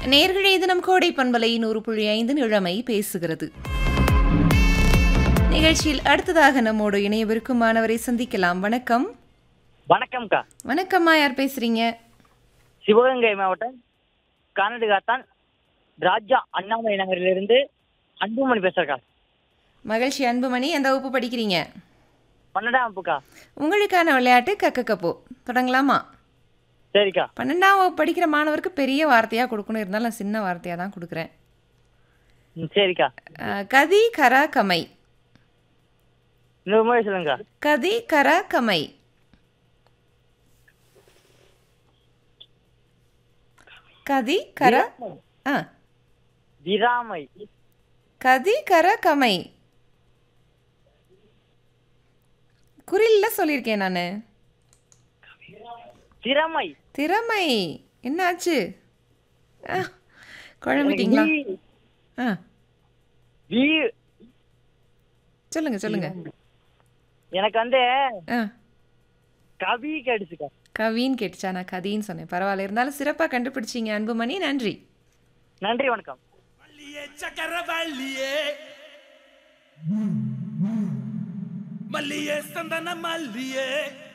நேயர்களே, இது நம் கோடை பண்பலை 100.5 இளமை பேசுகிறது. நிகழ்ச்சியில் அடுத்ததாக நம்மோடு இணையவிருக்கும் மாணவரை சந்திக்கலாம். வணக்கம். வணக்கம்க்கா. வணக்கம்மா, யார் பேசுறீங்க? சிவகங்கை மாவட்டம் கானடுகாத்தான் ராஜா அண்ணாமலை நகரிலிருந்து அன்புமணி பேசுறக்கா. மகிழ்ச்சி அன்புமணி. எந்த வகுப்பு படிக்கிறீங்க? 12ஆம் வகுப்புக்கா. உங்களுக்கான விளையாட்டு கக்கப்போ தொடங்கலாமா? சரிக்கா. 12ஆம் வகுப்பு படிக்கிற மாணவருக்கு பெரிய வார்த்தையாக கொடுக்கணும், இருந்தாலும் நான் சின்ன வார்த்தையாக தான் கொடுக்குறேன். சரிக்கா. கதி கரா கமை. இன்னொரு முறை சொல்லுங்க. கதி கரா கமை. கதி கர விராமை. கதி கர கமை. குறில்ல சொல்லியிருக்கேன் நான். திறமை. திறமை. என்னாச்சு? குழம்பிட்டீங்களா? சொல்லுங்க சொல்லுங்க. எனக்கு கவி கேட்டுச்சுக்கா. கவின்னு கேட்டுச்சா? நான் கதின்னு சொன்னேன். பரவாயில்ல, இருந்தாலும் சிறப்பாக கண்டுபிடிச்சிங்க அன்புமணி. நன்றி. நன்றி, வணக்கம். சக்கரவள்ளியே மல்லியே சந்தன மல்லியே